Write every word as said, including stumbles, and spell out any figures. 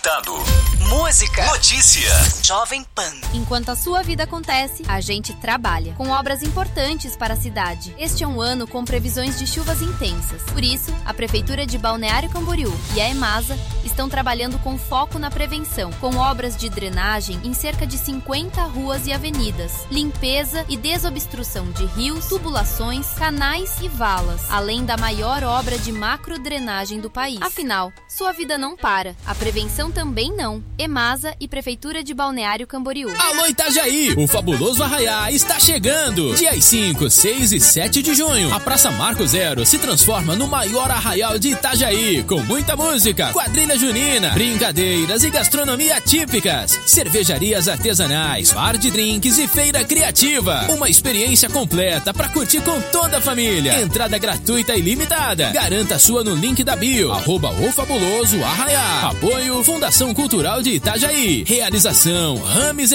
conectado. Música, notícia, Jovem Pan. Enquanto a sua vida acontece, a gente trabalha, com obras importantes para a cidade. Este é um ano com previsões de chuvas intensas. Por isso, a Prefeitura de Balneário Camboriú e a EMASA estão trabalhando com foco na prevenção, com obras de drenagem em cerca de cinquenta ruas e avenidas, limpeza e desobstrução de rios, tubulações, canais e valas, além da maior obra de macrodrenagem do país. Afinal, sua vida não para, a prevenção também não. EMASA e Prefeitura de Balneário Camboriú. Alô Itajaí, o fabuloso Arraiá está chegando. Dias cinco, seis e sete de junho, a Praça Marco Zero se transforma no maior arraial de Itajaí, com muita música, quadrilha junina, brincadeiras e gastronomia típicas, cervejarias artesanais, bar de drinks e feira criativa. Uma experiência completa para curtir com toda a família. Entrada gratuita e limitada. Garanta a sua no link da bio, arroba o fabuloso Arraiá. Apoio Fundação Cultural de Itajaí. Realização Rames